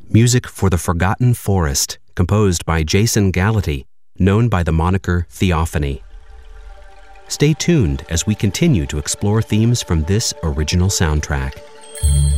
music for The Forgotten Forest, composed by Jason Gallaty, known by the moniker Theophany. Stay tuned as we continue to explore themes from this original soundtrack.